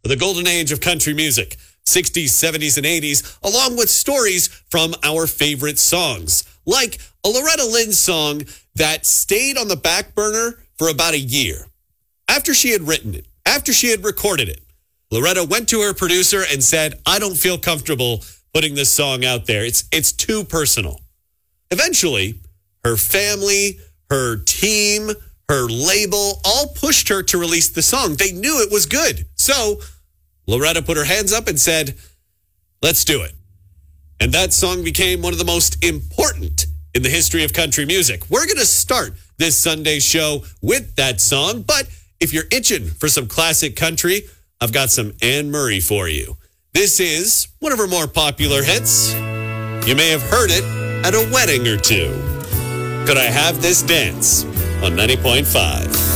the golden age of country music, 60s, 70s, and 80s, along with stories from our favorite songs, like a Loretta Lynn song that stayed on the back burner for about a year. After she had written it, after she had recorded it, Loretta went to her producer and said, I don't feel comfortable putting this song out there. It's too personal. Eventually, her family, her team, her label all pushed her to release the song. They knew it was good. So Loretta put her hands up and said, let's do it. And that song became one of the most important in the history of country music. We're going to start this Sunday show with that song. But if you're itching for some classic country, I've got some Anne Murray for you. This is one of her more popular hits. You may have heard it at a wedding or two. Could I Have This Dance on 90.5?